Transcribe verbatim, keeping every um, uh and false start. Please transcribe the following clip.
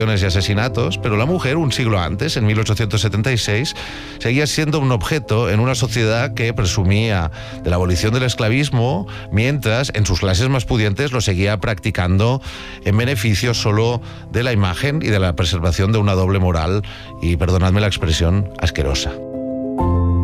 y asesinatos, pero la mujer, un siglo antes, en mil ochocientos setenta y seis, seguía siendo un objeto en una sociedad que presumía de la abolición del esclavismo, mientras en sus clases más pudientes lo seguía practicando en beneficio solo de la imagen y de la preservación de una doble moral y, perdonadme la expresión, asquerosa.